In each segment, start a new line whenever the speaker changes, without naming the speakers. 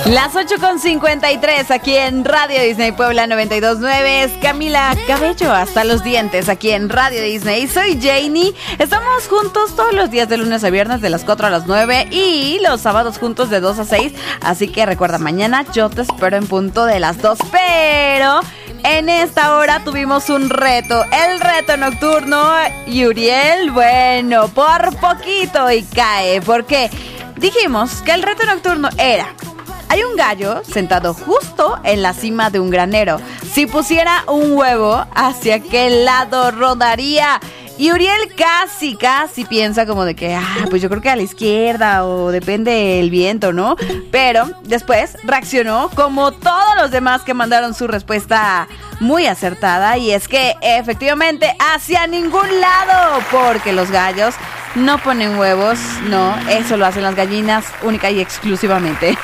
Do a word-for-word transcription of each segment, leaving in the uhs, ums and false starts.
Las ocho con cincuenta y tres aquí en Radio Disney Puebla noventa y dos punto nueve. Es Camila Cabello hasta los dientes aquí en Radio Disney. Soy Janie. Estamos juntos todos los días de lunes a viernes de las cuatro a las nueve y los sábados juntos de dos a seis. Así que recuerda, mañana yo te espero en punto de las dos. Pero en esta hora tuvimos un reto, el reto nocturno. Y Uriel, bueno, por poquito y cae. Porque dijimos que el reto nocturno era: hay un gallo sentado justo en la cima de un granero. Si pusiera un huevo, ¿hacia qué lado rodaría? Y Uriel casi, casi piensa como de que, ah, pues yo creo que a la izquierda o depende del viento, ¿no? Pero después reaccionó como todos los demás que mandaron su respuesta muy acertada. Y es que efectivamente hacia ningún lado, porque los gallos no ponen huevos, no, eso lo hacen las gallinas única y exclusivamente.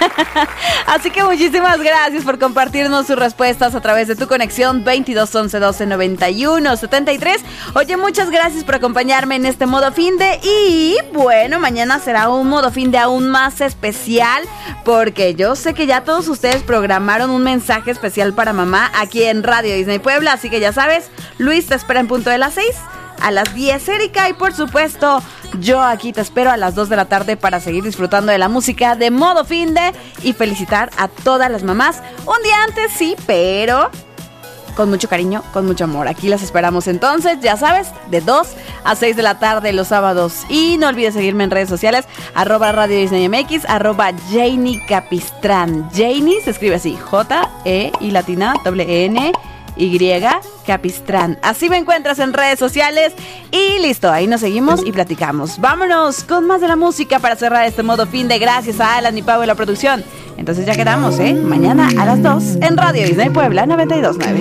Así que muchísimas gracias por compartirnos sus respuestas a través de tu conexión veintidós once doce noventa y uno setenta y tres. Oye, muchas gracias por acompañarme en este modo finde. Y bueno, mañana será un modo finde aún más especial, porque yo sé que ya todos ustedes programaron un mensaje especial para mamá aquí en Radio Disney Puebla. Así que ya sabes, Luis te espera en punto de las seis. A las diez, Erika, y por supuesto, yo aquí te espero a las dos de la tarde para seguir disfrutando de la música de modo finde y felicitar a todas las mamás. Un día antes, sí, pero con mucho cariño, con mucho amor. Aquí las esperamos entonces, ya sabes, de dos a seis de la tarde los sábados. Y no olvides seguirme en redes sociales, arroba Radio Disney M X, arroba Janie Capistrán. Janie se escribe así, J E y latina, doble N Y Capistrán. Así me encuentras en redes sociales. Y listo, ahí nos seguimos y platicamos. Vámonos con más de la música para cerrar este modo finde. Gracias a Alan y Pau en la producción. Entonces ya quedamos, ¿eh? Mañana a las dos en Radio Disney Puebla noventa y dos punto nueve.